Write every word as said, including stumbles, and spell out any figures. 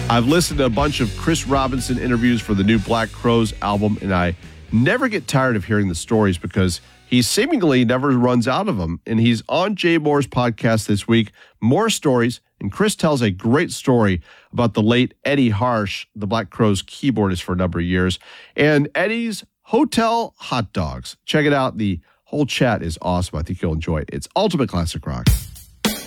I've listened to a bunch of Chris Robinson interviews for the new Black Crowes album, and I never get tired of hearing the stories because he seemingly never runs out of them. And he's on Jay Moore's podcast this week. More stories, and Chris tells a great story about the late Eddie Harsh, the Black Crowes keyboardist for a number of years, and Eddie's Hotel Hot Dogs. Check it out. The whole chat is awesome. I think you'll enjoy it. It's Ultimate Classic Rock.